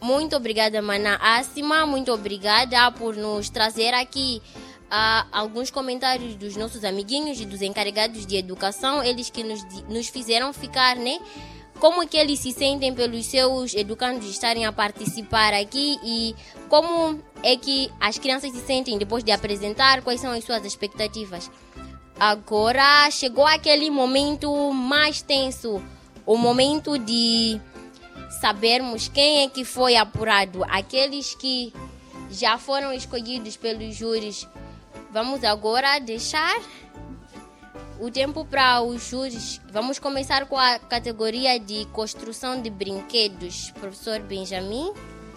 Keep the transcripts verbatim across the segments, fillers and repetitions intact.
Muito obrigada, Mana Assima. Muito obrigada por nos trazer aqui uh, alguns comentários dos nossos amiguinhos e dos encarregados de educação. Eles que nos, nos fizeram ficar, né? Como é que eles se sentem pelos seus educandos estarem a participar aqui e como é que as crianças se sentem depois de apresentar, quais são as suas expectativas. Agora chegou aquele momento mais tenso, o momento de sabermos quem é que foi apurado, aqueles que já foram escolhidos pelos júris. Vamos agora deixar o tempo para os júris. Vamos começar com a categoria de construção de brinquedos. Professor Benjamin.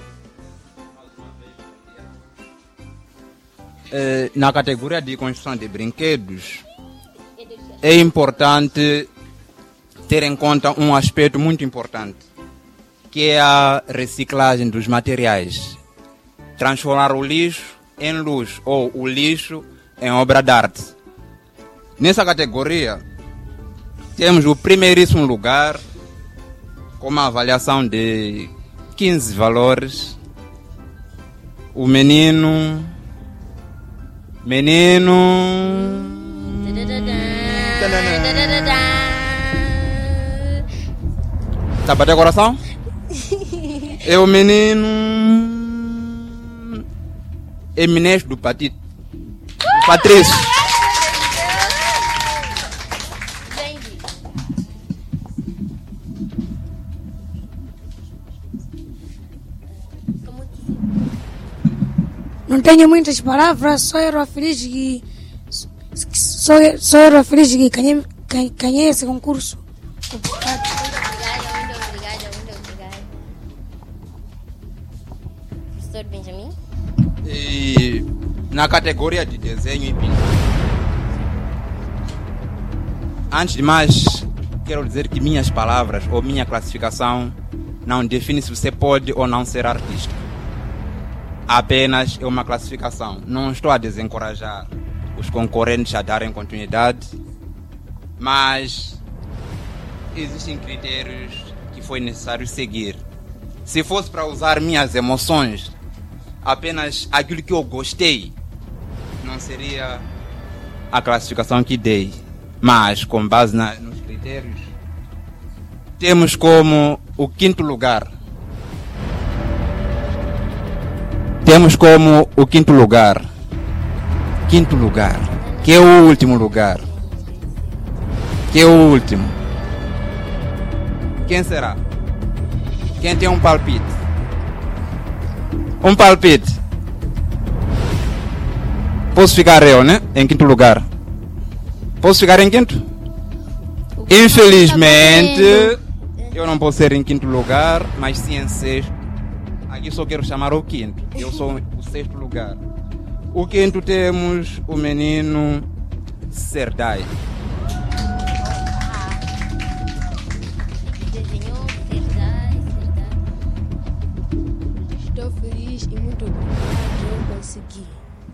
É, na categoria de construção de brinquedos, é importante ter em conta um aspecto muito importante, que é a reciclagem dos materiais. Transformar o lixo em luz ou o lixo em obra de arte. Nessa categoria, temos o primeiríssimo lugar, com uma avaliação de quinze valores. O menino... Menino... Tá batendo o coração? É o menino... Eminês do Patito. Patrício. Não tenho muitas palavras, só era feliz que só, só era feliz que ganhei, ganhei esse concurso. Obrigado. Muito obrigada, muito obrigada, muito obrigada. Professor Benjamin? E na categoria de desenho e pintura, antes de mais, quero dizer que minhas palavras ou minha classificação não define se você pode ou não ser artista. Apenas é uma classificação. Não estou a desencorajar os concorrentes a darem continuidade, mas existem critérios que foi necessário seguir. Se fosse para usar minhas emoções, apenas aquilo que eu gostei, não seria a classificação que dei. Mas, com base na, nos critérios, temos como o quinto lugar. Temos como o quinto lugar, quinto lugar, que é o último lugar, que é o último. Quem será? Quem tem um palpite? Um palpite. Posso ficar eu, né? Em quinto lugar. Posso ficar em quinto? Infelizmente, eu não posso ser em quinto lugar, mas sim em sexto. Aqui só quero chamar o quinto. Eu sou o sexto lugar. O quinto temos o menino Serdai. Desenhou Serdai, Serdai. Estou feliz e muito obrigado, eu consegui.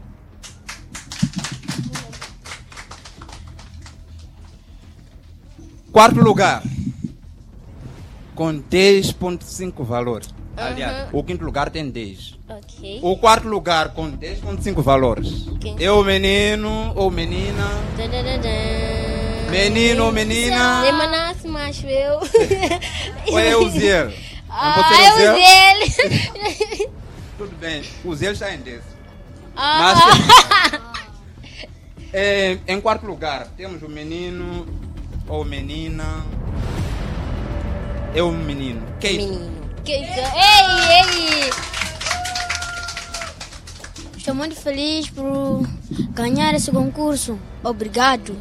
Quarto lugar, com dez vírgula cinco valores. Aliás, Uhum. o quinto lugar tem dez. Ok. O quarto lugar com dez vírgula cinco valores. Quem? É o menino ou menina. Tadadadã. Menino ou menina. É Mana Assima, acho eu. Ou é o Ziel? Não Ah, pode ser é o o Ziel? dele. Tudo bem, o Ziel está em dez. Ah. Mas, é, em quarto lugar, temos o menino ou menina. É o menino. Keito. Menino. Que... Ei, ei. Estou muito feliz por ganhar esse concurso. Obrigado.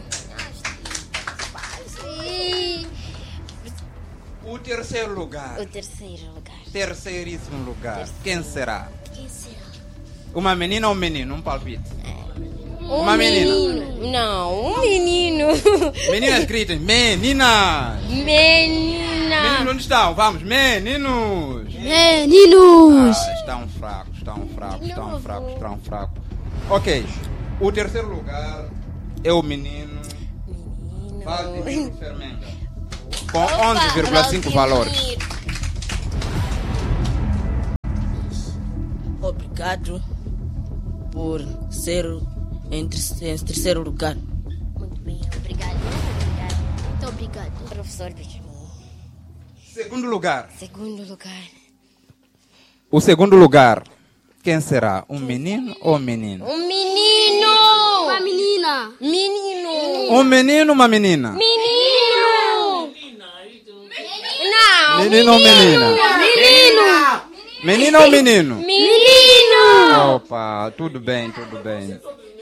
Sim. O terceiro lugar. O terceiro lugar. Terceiríssimo lugar. Quem será? Quem será? Uma menina ou um menino? Um palpite. Um Uma menina. menino. Não, um menino. Menina escrita. Menina. Menina. Meninos, onde estão? Vamos, meninos. Meninos! Ah, estão fracos, estão fracos, estão fracos, estão fracos. Ok, o terceiro lugar é o menino Menino. Valdemiro Fermenta, com onze vírgula cinco valores. obrigado por ser em, em terceiro lugar. Muito bem, obrigado. Obrigado. Muito obrigado, professor Benjamin. Segundo lugar. Segundo lugar. O segundo lugar, quem será? Um menino ou menina? Um menino! Uma menina! Menino! Um menino ou uma menina? Menino! Não! Menino ou menina? Menino! Menino ou menino? Menino! Opa, tudo bem, tudo bem.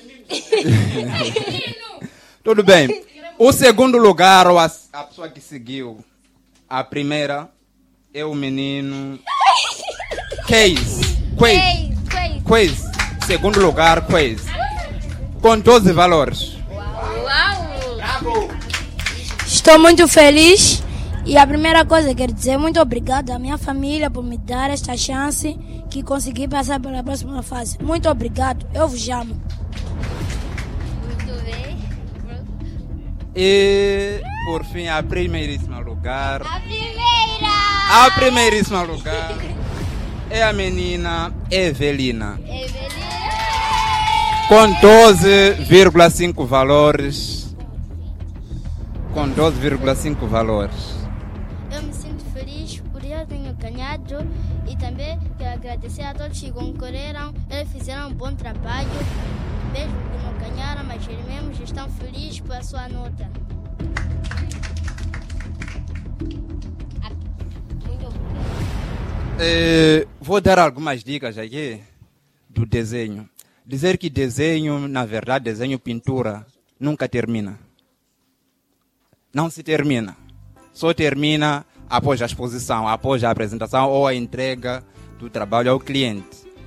Tudo bem. O segundo lugar, ou a, a pessoa que seguiu, a primeira é o menino Case. Quase. Quase. Quase. Segundo lugar, Quase. Com doze valores. Uau! Estou muito feliz e a primeira coisa que quero dizer é muito obrigado à minha família por me dar esta chance que consegui passar pela próxima fase. Muito obrigado, eu vos amo. Muito bem. E, por fim, a primeiríssima lugar. A primeira! A primeiríssima lugar é a menina Evelina. Evelina! Com doze vírgula cinco valores. Com doze vírgula cinco valores. Eu me sinto feliz por eu ter ganhado e também quero agradecer a todos que concorreram. Eles fizeram um bom trabalho, mesmo que não ganharam, mas eles mesmos estão felizes por a sua nota. Muito obrigado. Eh, vou dar algumas dicas aqui do desenho. Dizer que desenho, na verdade, desenho pintura, nunca termina. Não se termina. Só termina após a exposição, após a apresentação ou a entrega do trabalho ao cliente.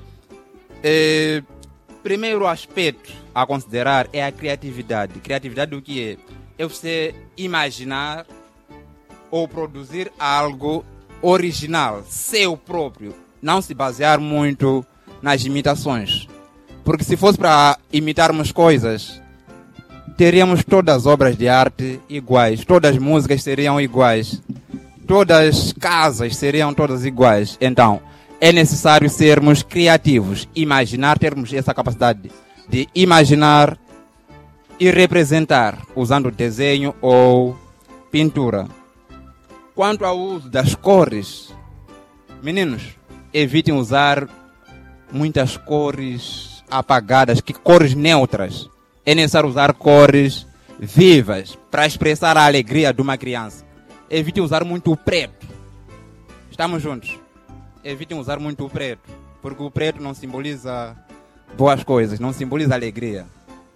Eh, primeiro aspecto a considerar é a criatividade. Criatividade do que é? É você imaginar ou produzir algo original, seu próprio. Não se basear muito nas imitações. Porque se fosse para imitarmos coisas, teríamos todas as obras de arte iguais, todas as músicas seriam iguais, todas as casas seriam todas iguais. Então, é necessário sermos criativos, imaginar, termos essa capacidade de imaginar e representar, usando desenho ou pintura. Quanto ao uso das cores, meninos, evitem usar muitas cores apagadas, que cores neutras. É necessário usar cores vivas para expressar a alegria de uma criança. Evitem usar muito o preto. Estamos juntos? Evitem usar muito o preto, porque o preto não simboliza boas coisas, não simboliza alegria.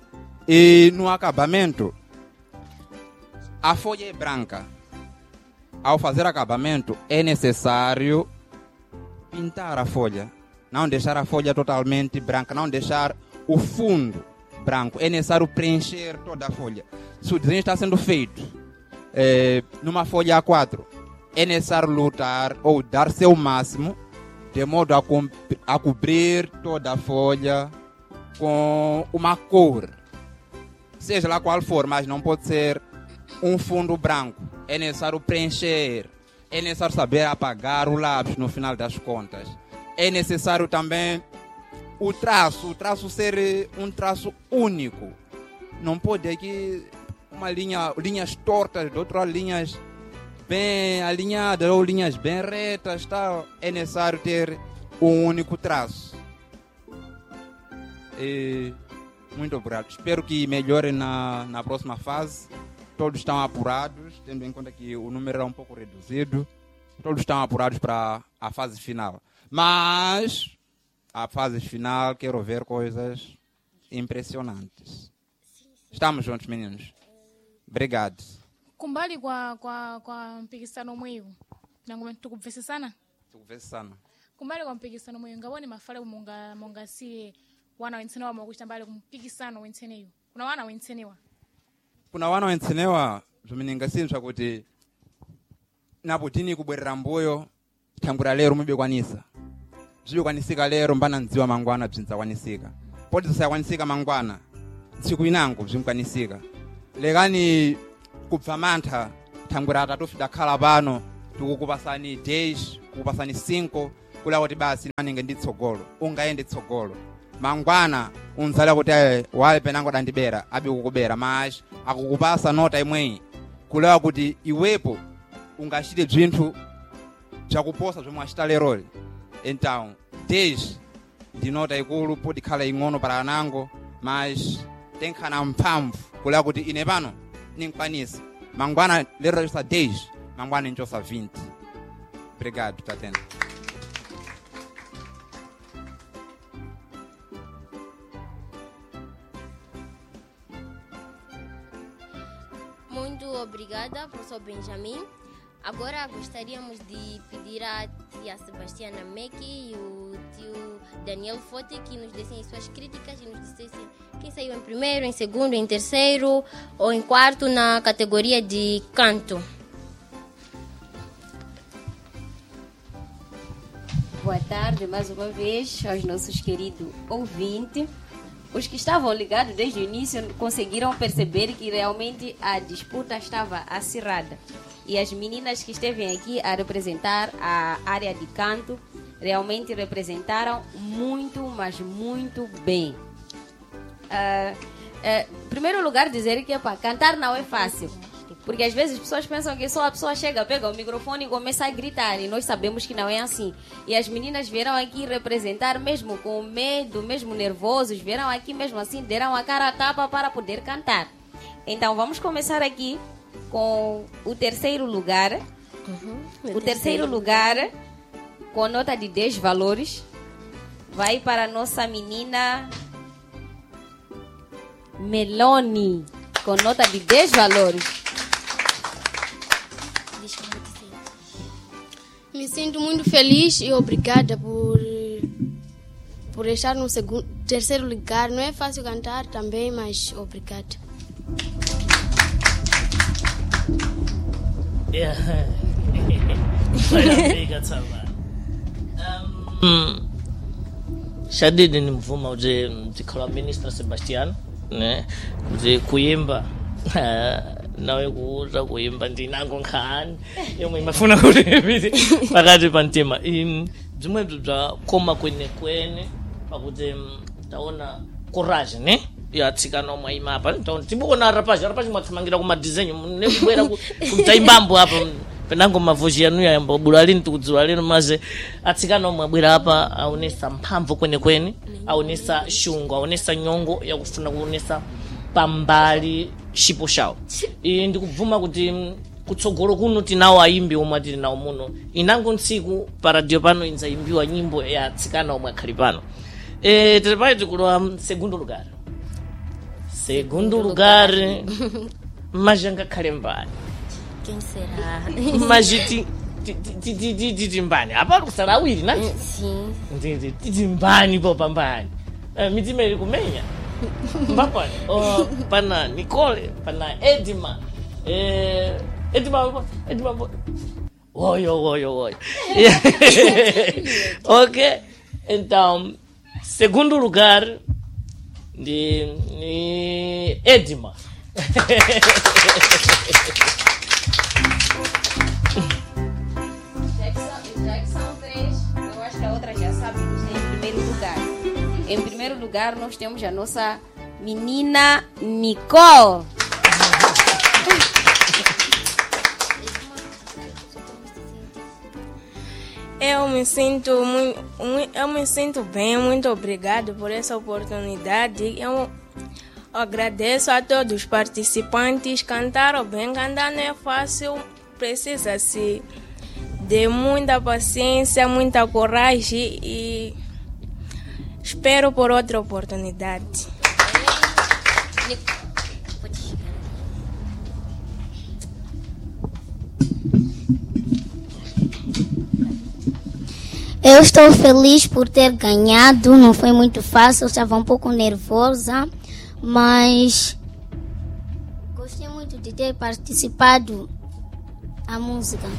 E no acabamento, a folha é branca. Ao fazer acabamento, é necessário pintar a folha. Não deixar a folha totalmente branca, não deixar o fundo branco. É necessário preencher toda a folha. Se o desenho está sendo feito é, numa folha A quatro, é necessário lutar ou dar seu máximo de modo a, co a cobrir toda a folha com uma cor. Seja lá qual for, mas não pode ser um fundo branco. É necessário preencher. É necessário saber apagar o lápis no final das contas. É necessário também o traço, o traço ser um traço único. Não pode aqui uma linha, linhas tortas, de outras linhas bem alinhadas ou linhas bem retas, tal. É necessário ter um único traço. E muito obrigado. Espero que melhorem na, na próxima fase. Todos estão apurados, tendo em conta que o número era um pouco reduzido. Todos estão apurados para a fase final. Mas a fase final quero ver coisas impressionantes. Estamos juntos, meninos. Obrigado. Kumbali kwa kwa kwa mpikisano mwiu nangu tukuvese sana tukuvese sana kumbali kwa mpikisano mwiu ngaboni mafale munga munga si wana wensenewa mwakushita mbali kumpikisano wenseneyo kuna wana wensenewa kuna wana wensenewa zumininga sinzwa kuti naputini kubwerera mbuyo tambura lero mubekwanisa zibekwanisika lero mbana nziwa mangwana bzinzakwanisika poti zisakwanisika mangwana tsiku inango bzinkwanisika lekani kubva mantha thangwera atatu fidakhala pano tikukupasani days kukupasani cinco kula kuti basi maninge nditsogolo ungaende tsogolo mangwana unzala kuti ayi wale penango dandibera abi kukubera mas akukupasa nota imweyi kula kuti iwepo ungachite bzinthu bzakuposa zomwe achita leroli. Então desde ndinota ikulu podi khala ing'ono para anango mas tenkhana mphamvu kula kuti ine pano ninkwanisa mangwana lero chosa dez mangwana nchosa vinte. Obrigado, Tatena. Muito obrigada, professor Benjamin. Agora gostaríamos de pedir à tia Sebastiana Meki e o tio Daniel Fote que nos dessem suas críticas e nos dissessem quem saiu em primeiro, em segundo, em terceiro ou em quarto na categoria de canto. Boa tarde mais uma vez aos nossos queridos ouvintes. Os que estavam ligados desde o início conseguiram perceber que realmente a disputa estava acirrada. E as meninas que esteve aqui a representar a área de canto realmente representaram muito, mas muito bem. Uh, uh, em primeiro lugar, dizer que epa, cantar não é fácil. Porque às vezes as pessoas pensam que só a pessoa chega, pega o microfone e começa a gritar. E nós sabemos que não é assim. E as meninas vieram aqui representar mesmo com medo, mesmo nervosos. Vieram aqui mesmo assim, deram a cara a tapa para poder cantar. Então vamos começar aqui com o terceiro lugar. Uhum, o terceiro, terceiro lugar, com nota de dez valores, vai para a nossa menina Meloni, com nota de dez valores. Me sinto muito feliz e obrigada por, por estar no segundo, terceiro lugar. Não é fácil cantar também, mas obrigada. um, shadidi ni mvuma uje mtikhala minister Sebastian ne uje kuimba nawe kuuza kuimba ndinango nkhani yomwe imafuna kuti ipite pakati pa mtima zimwe bza koma kwene kwene pakuti taona courage ne yatsikana omwe imapa taona tibona rapaji rapaji mwathamangira kuma design nekubwera kumtaimbambo hapa penango mavoji yanu ya mbabula lini tukudziwa lero maze atsikana omwe abwera hapa aonesa mphamvu kwene kwene aonesa shungo aonesa nyongo yakufuna kuonesa pambali shipo shawo. E ndikubvuma kuti kutsogolo kuno tinawo ayimbi omwe tili nawo muno inango ntsiku pa radio pano inzaimbiwa nyimbo ya tsikana omwe akhali pano. E telepai tikulowa segundo lugar. Segundo lugar majanga khale mbani. Quem será? Majiti titi mbani. Apa kusala awiri na? Sim. Ndi titi mbani po pambani. Mitima ili kumenya. Mbapa, oh, pana Nicole, pana Edma, eh, Edma, Edma, oyo, oyo, oyo. Ok, então, segundo lugar, de, de Edma. Já que são três, eu acho que a outra já sabe que está em primeiro lugar. Em primeiro lugar, nós temos a nossa menina Nicole. Eu me sinto muito, eu me sinto bem, muito obrigado por essa oportunidade. Eu agradeço a todos os participantes. Cantaram bem, cantar não é fácil, precisa-se de muita paciência, muita coragem e espero por outra oportunidade. Eu estou feliz por ter ganhado, não foi muito fácil, eu estava um pouco nervosa, mas gostei muito de ter participado da música.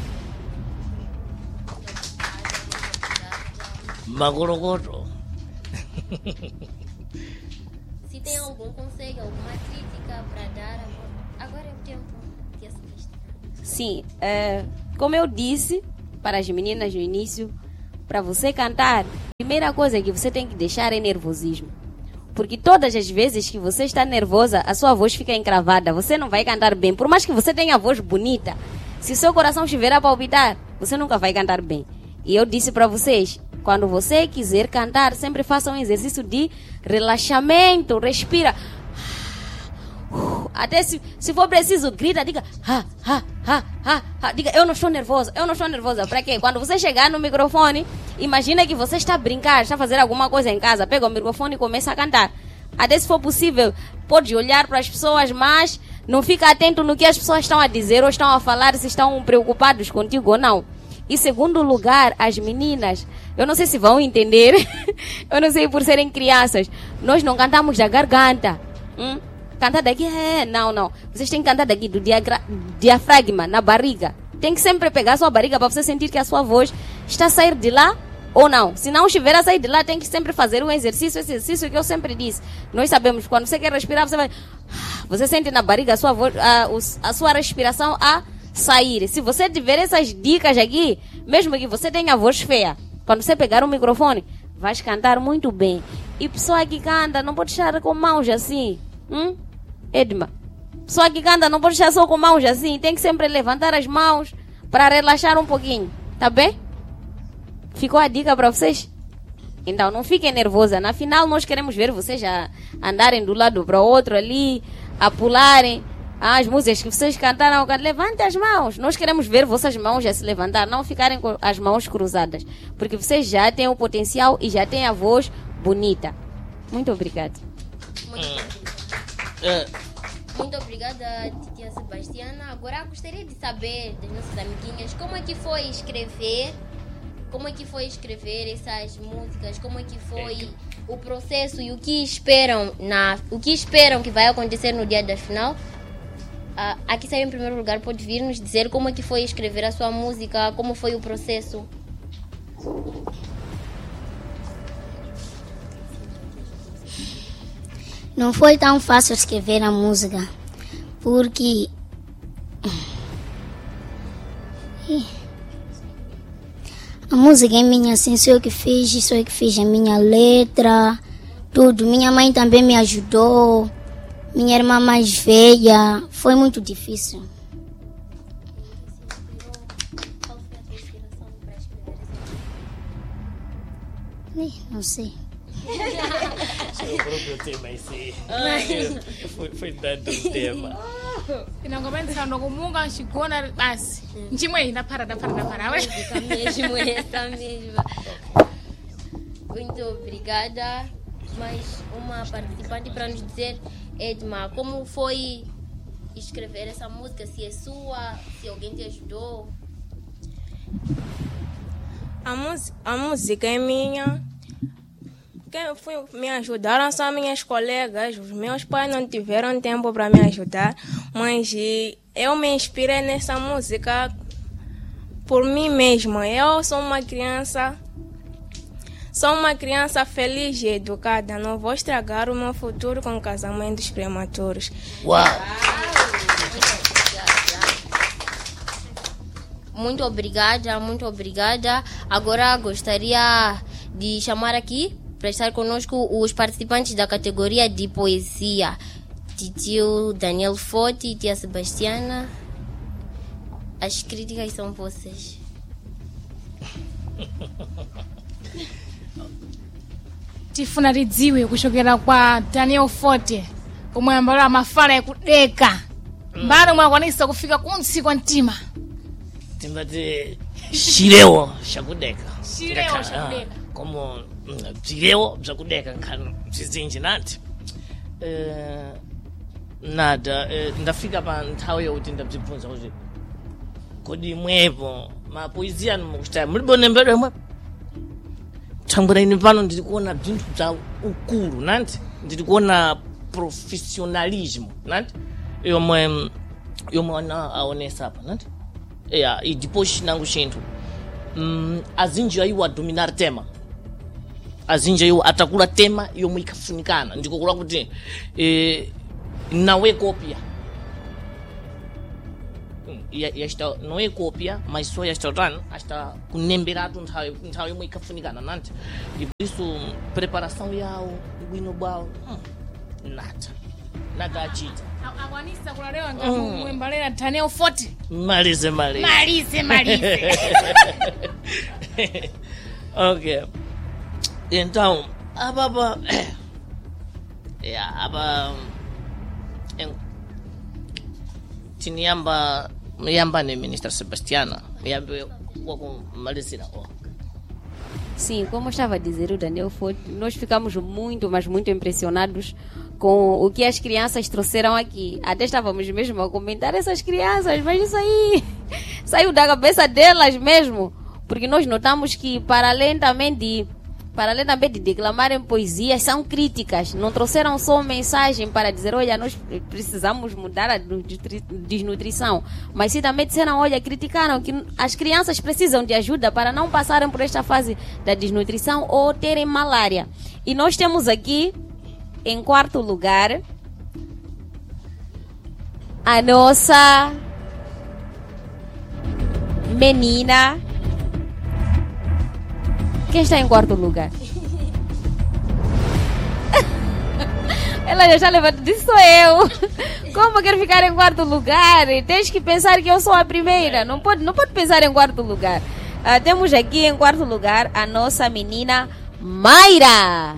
Magorogoto. Se tem algum conselho, alguma crítica para dar, agora é o tempo que assiste. Sim, é, como eu disse para as meninas no início, para você cantar, a primeira coisa que você tem que deixar é nervosismo. Porque todas as vezes que você está nervosa, a sua voz fica encravada. Você não vai cantar bem. Por mais que você tenha a voz bonita, se seu coração estiver a palpitar, você nunca vai cantar bem. E eu disse para vocês, quando você quiser cantar, sempre faça um exercício de relaxamento. Respira. Até se, se for preciso, grita, diga, ha, ha, ha, ha, ha. Diga, eu não estou nervosa, eu não estou nervosa. Para quê? Quando você chegar no microfone, imagina que você está a brincar, está a fazer alguma coisa em casa, pega o microfone e começa a cantar. Até se for possível, pode olhar para as pessoas, mas não fica atento no que as pessoas estão a dizer ou estão a falar, se estão preocupados contigo ou não. E segundo lugar, as meninas, eu não sei se vão entender, eu não sei por serem crianças, nós não cantamos da garganta. Hum? Cantar daqui, é, não, não. Vocês têm que cantar daqui do diagra- diafragma, na barriga. Tem que sempre pegar a sua barriga para você sentir que a sua voz está a sair de lá ou não. Se não estiver a sair de lá, tem que sempre fazer um exercício, esse exercício que eu sempre disse. Nós sabemos, quando você quer respirar, você vai... Você sente na barriga a sua, voz, a, a sua respiração a sair. Se você tiver essas dicas aqui, mesmo que você tenha a voz feia, quando você pegar o microfone, vai cantar muito bem. E pessoa que canta, não pode estar com mãos assim. Hum? Edma, pessoa que canta não pode estar só com mãos assim, tem que sempre levantar as mãos para relaxar um pouquinho, tá bem? Ficou a dica para vocês? Então não fiquem nervosas, na final nós queremos ver vocês a andarem do lado para o outro ali, a pularem as músicas que vocês cantaram, levantem as mãos, nós queremos ver vossas mãos a se levantar, não ficarem com as mãos cruzadas, porque vocês já têm o potencial e já têm a voz bonita. Muito obrigada. Muito Muito obrigada, titia Sebastiana. Agora gostaria de saber das nossas amiguinhas como é que foi escrever, como é que foi escrever essas músicas, como é que foi o processo e o que esperam na, o que esperam que vai acontecer no dia da final. Uh, aqui saiu em primeiro lugar, pode vir nos dizer como é que foi escrever a sua música, como foi o processo. Não foi tão fácil escrever a música, porque a música é minha, assim, sou eu que fiz, sou eu que fiz a minha letra, tudo. Minha mãe também me ajudou, minha irmã mais velha, foi muito difícil. Não sei. Seu próprio tema esse. Foi, foi dado o tema. Inangomeni kumunga chigona basi. Nchimwe ndapara ndapara ndapara we. Mesmo essa mesma. Muito obrigada. Mais uma participante para nos dizer, Edma, como foi escrever essa música? Se é sua, se alguém te ajudou? A, a música é minha. Quem foi, me ajudaram são minhas colegas. Os meus pais não tiveram tempo para me ajudar, mas eu me inspirei nessa música por mim mesma. Eu sou uma criança, sou uma criança feliz e educada. Não vou estragar o meu futuro com casamentos prematuros. Uau! Muito obrigada, muito obrigada. Agora gostaria de chamar aqui para estar conosco os participantes da categoria de poesia. Titio Daniel Forte e tia Sebastiana. As críticas são vocês. Tifuna lidziwe kuchokera kwa Daniel Forte omwe ambala mafala yakudeka mbali omwe akwanisa kufika kunsi kwa mtima. Timbati shilewo shakudeka. Shilewo shakudeka. Como bzilewo bzakudeka nkhani bzizinji nati. Eh, nada, eh, ndafika pa nthawi yokuti ndabzibvunza kuti kodi imwepo mapoesia anu mukuchitaya mulibone mbedwe imwepo. Thangwera ine pano ndiri kuona bzinthu bza ukulu nanti ndiri kuona professionalismo nanti yomwe yomwe ana aonesa apa nanti eya e depois chinango chinthu mm, azinji ayiwo adominar tema azinji ayiwo atakula tema yomwe ikafunikana ndikukula kuti eh, nawe kopia mm. e esta não é cópia, mas só esta run, esta kunembirado não sabe muito cafunicana, não. E por isso preparação e ao winobal, nada, nada agita. Awanisa kulalewa ngamu mwembalera Daniel Forte. Malize malize. Malize malize. Ok. Então, ababa é aba tiniamba yamba ne ministra Sebastiana, yambe com malizira. Sim, como estava a dizer o Daniel Forte, nós ficamos muito, mas muito impressionados com o que as crianças trouxeram aqui. Até estávamos mesmo a comentar essas crianças, mas isso aí saiu da cabeça delas mesmo. Porque nós notamos que, para além também de, para além também de declamarem poesias, são críticas. Não trouxeram só mensagem para dizer, olha, nós precisamos mudar a desnutrição. Mas sim também disseram, olha, criticaram que as crianças precisam de ajuda para não passarem por esta fase da desnutrição ou terem malária. E nós temos aqui, em quarto lugar, a nossa menina. Quem está em quarto lugar? Ela já levantou, disse sou eu. Como quero ficar em quarto lugar? Tens que pensar que eu sou a primeira. Não pode, não pode pensar em quarto lugar. Uh, temos aqui em quarto lugar a nossa menina Mayra.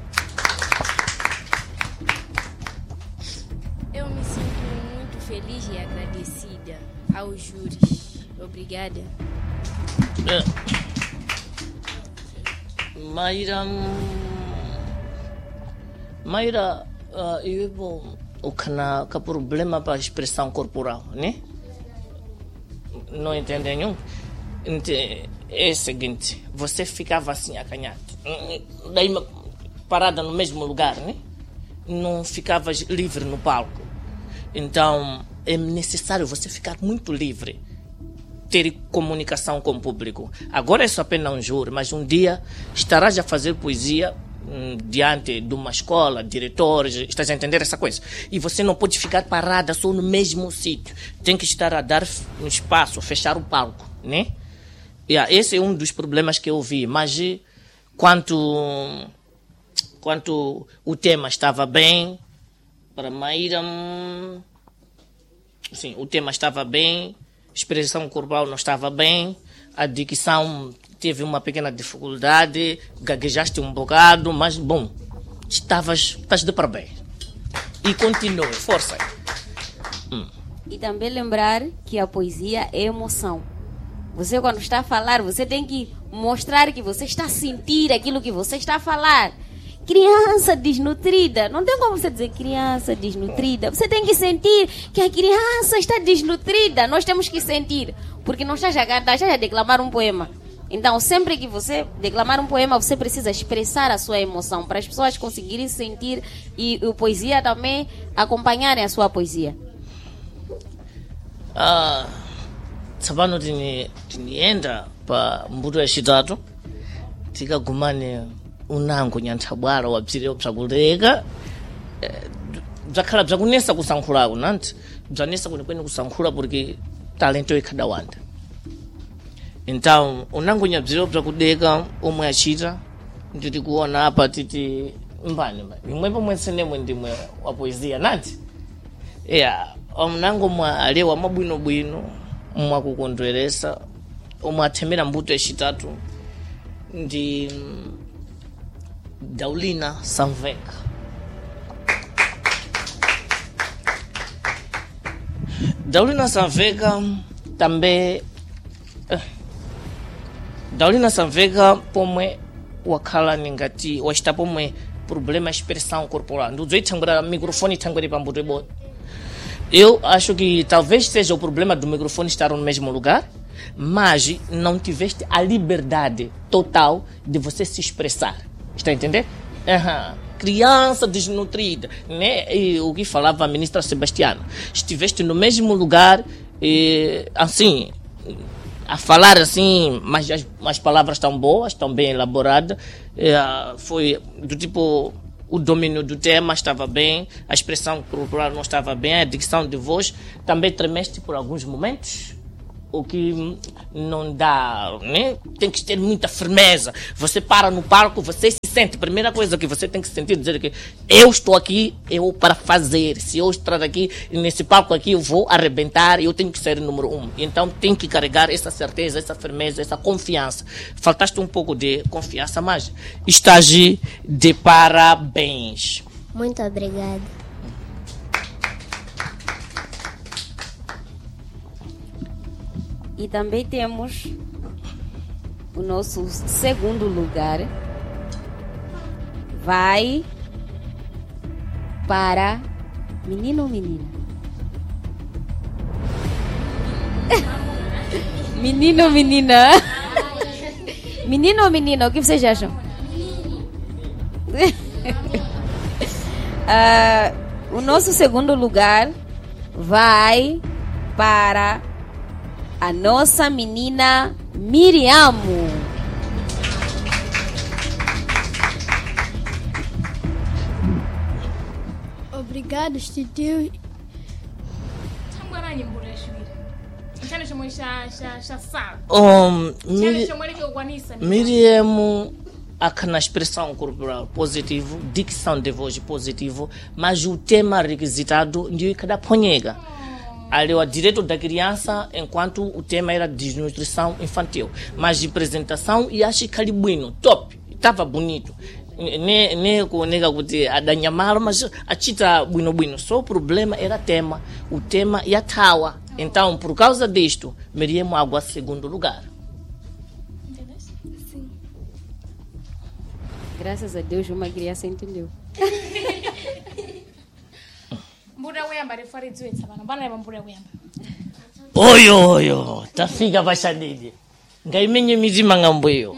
Eu me sinto muito feliz e agradecida aos júris. Obrigada. É. Mayra, Mayra, uh, eu vou o cana que problema para a expressão corporal, né? Não entende nenhum. É o seguinte, você ficava assim acanhado, daí parada no mesmo lugar, né? Não ficavas livre no palco. Então é necessário você ficar muito livre, ter comunicação com o público. Agora é só apenas um júri, mas um dia estarás a fazer poesia hum, diante de uma escola, diretores, estás a entender essa coisa? E você não pode ficar parada só no mesmo sítio. Tem que estar a dar um espaço, fechar o palco, né? Yeah, esse é um dos problemas que eu vi, mas quanto, quanto o tema estava bem, para Mayra, hum, sim, o tema estava bem, expressão corporal não estava bem, a dicção teve uma pequena dificuldade, gaguejaste um bocado, mas bom, estavas, estás de parabéns. E continue, força. Hum. E também lembrar que a poesia é emoção. Você quando está a falar, você tem que mostrar que você está a sentir aquilo que você está a falar. Criança desnutrida, não tem como você dizer criança desnutrida. Você tem que sentir que a criança está desnutrida. Nós temos que sentir, porque não está a cantar, está a declamar um poema. Então, sempre que você declamar um poema, você precisa expressar a sua emoção para as pessoas conseguirem sentir e a poesia também acompanharem a sua poesia. Ah, sabano tini tini enda pa mbuto ya shitatu tika gumane unango nyantabwara wabzire obzakuleka bzakhala bzakunesa kusankhulako nanti bzanesa kwenikweni kusankhula porque talento ikhada wanda. Então unango nyabzire obzakudeka omwe achita nditi kuona apa titi mbani mbani imwe pomwe senemwe ndimwe wa poesia nanti yeah, omnango mwa alewa mabwino bwino mwa kukondweresa omwe athemera mbuto yachitatu ndi Daulina Samveka. Daulina Samveka também eh, Daulina Samveka pomwe wakhala ningati wachita pomwe problema expressão corporal nduzo ithangura microfone ithangure pambuto ebo. Eu acho que talvez seja o problema do microfone estar no mesmo lugar, mas não tiveste a liberdade total de você se expressar. Está a entender? Uhum. Criança desnutrida, né? E o que falava a ministra Sebastiana. Estiveste no mesmo lugar, e, assim, a falar assim, mas as, as palavras estão boas, estão bem elaboradas. É, foi do tipo, o domínio do tema estava bem, a expressão corporal não estava bem, a dicção de voz também tremeste por alguns momentos, o que não dá, né? Tem que ter muita firmeza. Você para no palco, você se sente. Primeira coisa que você tem que sentir, dizer que eu estou aqui, eu para fazer. Se eu estar aqui, nesse palco aqui, eu vou arrebentar, eu tenho que ser número um. Então tem que carregar essa certeza, essa firmeza, essa confiança. Faltaste um pouco de confiança, mas estás de parabéns. Muito obrigada. E também temos o nosso segundo lugar. Vai para menino ou menina? Menino ou menina? Menino ou menina? O que vocês acham? uh, o nosso segundo lugar vai para a nossa menina Miriam. Obrigado, tio. Um, Miri- Miriam, aqui na expressão corporal positivo, dicção de voz positivo, mas o tema requisitado de cada ponhega. Ali o direito da criança, enquanto o tema era desnutrição infantil. Mas de apresentação, e acho que bueno, top, estava bonito. Nem nem com nega que a da nyamara, mas a chita bueno bueno. Só o problema era tema, o tema e a tawa. Então, por causa disto, Miriam Água segundo lugar. Sim. Graças a Deus, uma criança entendeu. Oyo oyo, tafika bashadidi. Ngaimenye mizima ngambuyo.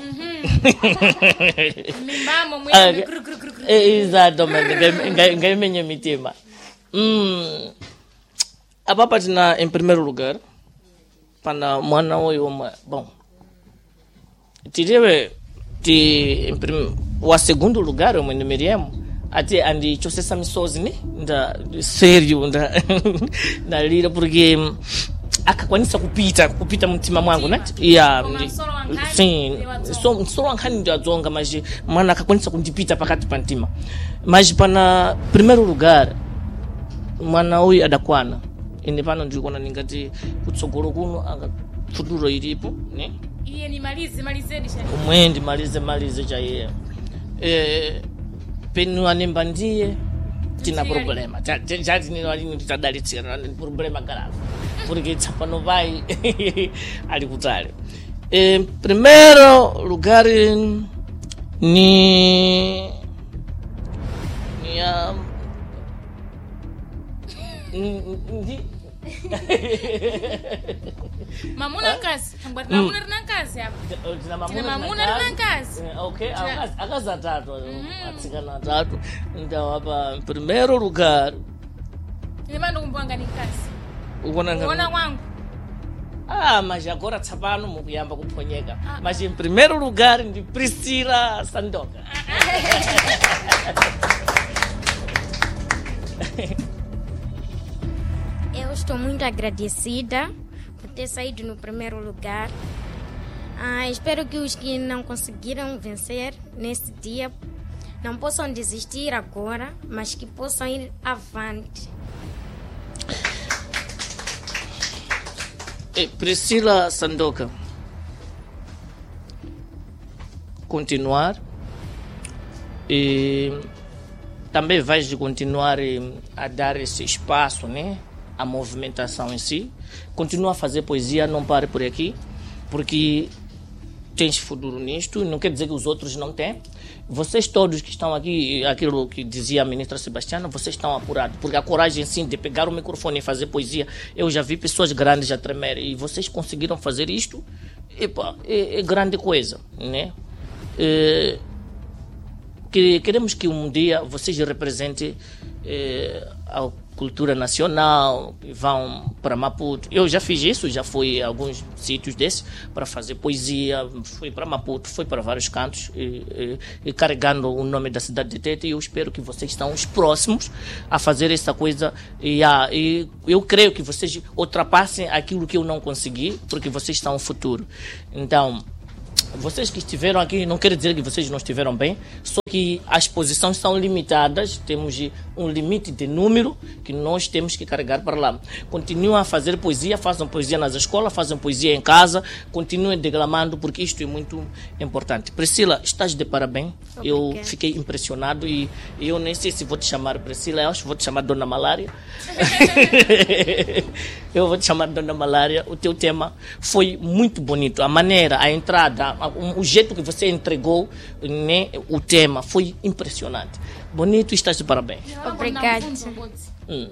Mimbamo mwe gru gru gru gru. Exato, ngaimenye mitima. Hum. Apa tina em primeiro lugar para mwana oyo uma, bom. Tirewe ti em prim, o segundo lugar o mwana Miriam. Até andi chosesa misozi né da sério da da lira porque akakwanisa kupita kupita mtima mwangu né ya sim so solo ankani ndio azonga mas mwana akakwanisa kundipita pakati pa mtima mas pana primeiro lugar mwana huyu adakwana ine pano ndio kona ningati kutsogolo kuno anga futuro ilipo né iye ni malize malizeni shaka umwendi malize malize cha yeye eh penu anembandie tina problema já tinha ali tadalitsira problema grave porque tsapano vai ali kutali em primeiro lugar ni ni a ni Mamuna kasi, mamuna na kasi hapa. Tina mamuna na kasi. Okay, akaza tatu, atsikana tatu. Então hapa primeiro lugar. Nimando kumbwanga ni kasi. Uona ngani? Uona wangu. Ah, mas agora tsapano mukuyamba kuphonyeka. Mas em primeiro lugar ndi Priscila Sandoka. Eu estou muito agradecida por ter saído no primeiro lugar. Ah, espero que os que não conseguiram vencer nesse dia não possam desistir agora, mas que possam ir avante. E Priscila Sandoka, continuar e também vais continuar a dar esse espaço, né? A movimentação em si. Continua a fazer poesia, não pare por aqui, porque tens futuro nisto, não quer dizer que os outros não têm. Vocês todos que estão aqui, aquilo que dizia a ministra Sebastiana, vocês estão apurados, porque a coragem sim de pegar o microfone e fazer poesia, eu já vi pessoas grandes a tremer, e vocês conseguiram fazer isto, epa, é, é grande coisa, né? É, que, queremos que um dia vocês representem é, ao cultura nacional, vão para Maputo. Eu já fiz isso, já fui a alguns sítios desses para fazer poesia, fui para Maputo, fui para vários cantos, e, e, e carregando o nome da cidade de Tete, e eu espero que vocês estão os próximos a fazer essa coisa, e, a, e eu creio que vocês ultrapassem aquilo que eu não consegui, porque vocês estão no futuro. Então, vocês que estiveram aqui, não quero dizer que vocês não estiveram bem, só que as posições são limitadas, temos um limite de número que nós temos que carregar para lá. Continuem a fazer poesia, façam poesia nas escolas, façam poesia em casa, continuem declamando, porque isto é muito importante. Priscila, estás de parabéns. Eu fiquei impressionado e eu nem sei se vou te chamar Priscila, eu acho que vou te chamar Dona Malária. Eu vou te chamar Dona Malária. O teu tema foi muito bonito, a maneira, a entrada, o jeito que você entregou, né, o tema foi impressionante. Bonito, estás de parabéns. Obrigada. Hum.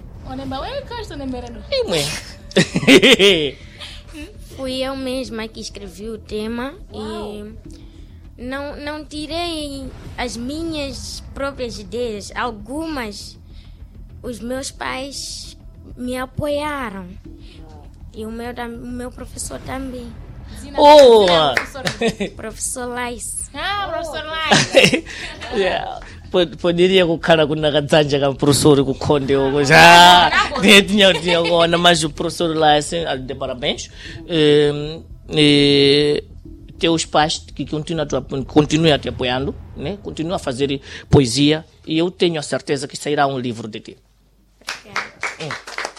Fui eu mesma que escrevi o tema. Uau. E não, não tirei as minhas próprias ideias. Algumas, os meus pais me apoiaram. E o meu, o meu professor também. Oh! Professor Lais. Ah, professor Lais. Yeah. Poderia com o cara com a gazanja com o professor com o conde ou já tinha tinha agora, mas o professor Lais, de parabéns. E, e teus pais que continuam continuam te apoiando, né? Continuam a fazer poesia, e eu tenho a certeza que sairá um livro de ti. Hum.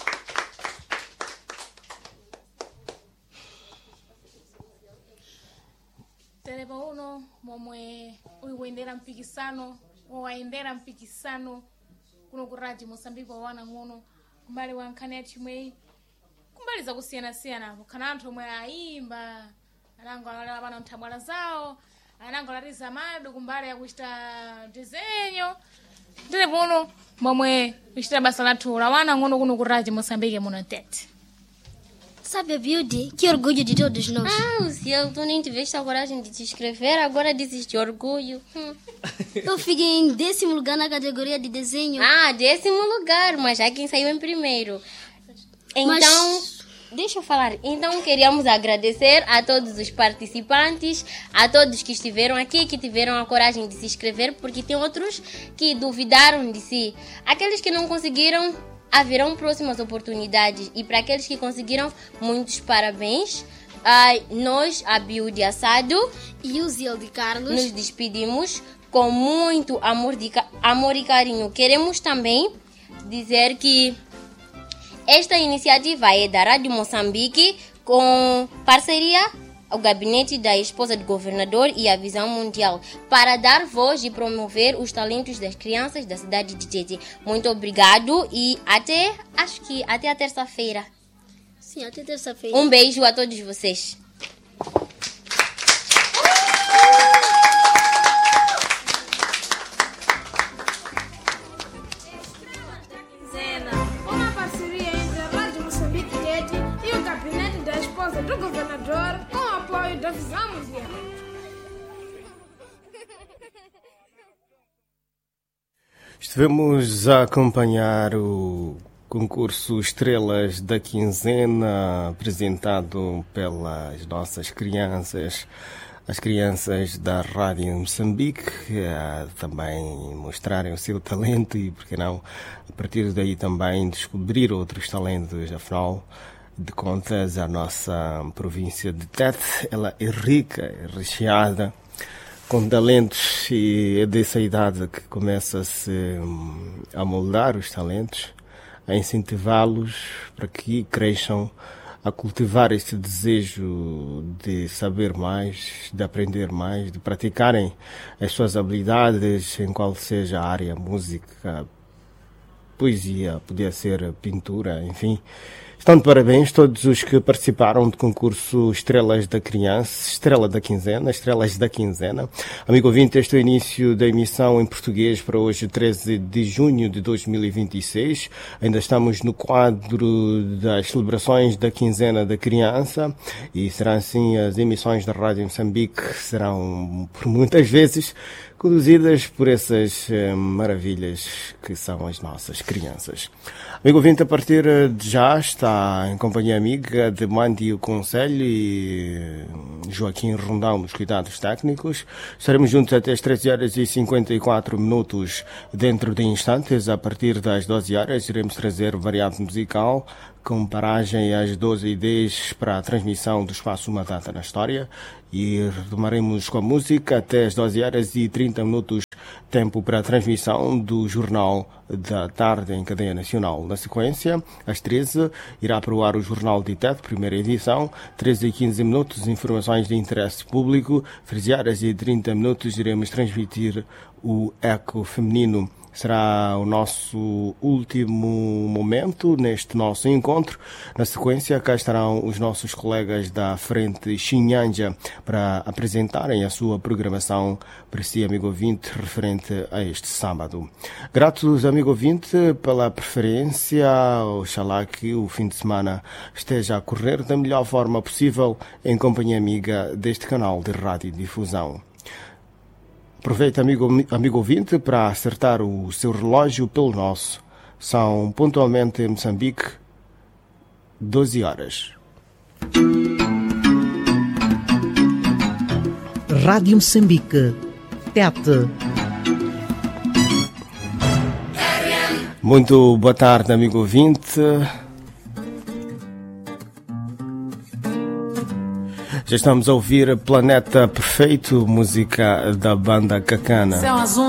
Tereba uno momwe uiwendera mpikisano waendera mpikisano kuno kuraji Mosambiki wana ngono kumbali wankani achimwe kumbali za kusiyana siyana kana anthu omwe aimba anango alala bana mthabwala zawo anango alariza madu kumbali yakuchita desenho tereba uno momwe kuchita basa lathu la wana ngono kuno kuraji Mosambiki muno Tete. Sabe, Beauty, que orgulho de todos nós. Ah, Luciano, tu nem tiveste a coragem de te inscrever, agora dizes de orgulho. Hum. Eu fiquei em décimo lugar na categoria de desenho. Ah, décimo lugar, mas já quem saiu em primeiro. Então, mas... deixa eu falar. Então, queríamos agradecer a todos os participantes, a todos que estiveram aqui, que tiveram a coragem de se inscrever, porque tem outros que duvidaram de si. Aqueles que não conseguiram, haverão próximas oportunidades, e para aqueles que conseguiram, muitos parabéns. Uh, nós, a Beauty Assado e o Zil de Carlos, nos despedimos com muito amor, de, amor e carinho. Queremos também dizer que esta iniciativa é da Rádio Moçambique, com parceria ao gabinete da esposa do governador e a Visão Mundial, para dar voz e promover os talentos das crianças da cidade de Tete. Muito obrigado e até, acho que até a terça-feira. Sim, até terça-feira. Um beijo a todos vocês. Uma parceria entre a Rádio Moçambique Tete e o gabinete da esposa do governador, com o apoio da Visão Mundial. Estivemos a acompanhar o concurso Estrelas da Quinzena, apresentado pelas nossas crianças, as crianças da Rádio Moçambique, a também mostrarem o seu talento e, por que não, a partir daí também descobrir outros talentos. Afinal de contas, a nossa província de Tete, ela é rica, é recheada com talentos, e é dessa idade que começa-se a moldar os talentos, a incentivá-los para que cresçam, a cultivar esse desejo de saber mais, de aprender mais, de praticarem as suas habilidades em qual seja a área, música, poesia, podia ser pintura, enfim, Estão de parabéns todos os que participaram do concurso Estrelas da Criança, Estrela da Quinzena, Estrelas da Quinzena. Amigo ouvinte, este é o início da emissão em português para hoje, treze de junho de dois mil e vinte e seis. Ainda estamos no quadro das celebrações da Quinzena da Criança e serão assim as emissões da Rádio Moçambique, serão por muitas vezes conduzidas por essas eh, maravilhas que são as nossas crianças. Amigo ouvinte, a partir de já está em companhia amiga de Mandi o Conselho e Joaquim Rondão nos cuidados técnicos. Estaremos juntos até as treze horas e cinquenta e quatro minutos. Dentro de instantes, a partir das doze horas, iremos trazer variado musical com paragem às doze e dez para a transmissão do espaço Uma Data na História e retomaremos com a música até as doze horas e trinta minutos, tempo para a transmissão do Jornal da Tarde em cadeia nacional. Na sequência, às treze, irá para o ar o Jornal de Itete, primeira edição, treze e quinze minutos, informações de interesse público, treze horas e trinta minutos, iremos transmitir o Eco Feminino. Será o nosso último momento neste nosso encontro. Na sequência, cá estarão os nossos colegas da Frente Xinhanja para apresentarem a sua programação para si, amigo ouvinte, referente a este sábado. Gratos, amigo ouvinte, pela preferência. Oxalá que o fim de semana esteja a correr da melhor forma possível em companhia amiga deste canal de radiodifusão. Aproveita, amigo, amigo ouvinte, para acertar o seu relógio pelo nosso. São pontualmente em Moçambique, doze horas. Rádio Moçambique, Tete. Muito boa tarde, amigo ouvinte. Já estamos a ouvir Planeta Perfeito, música da banda Cacana.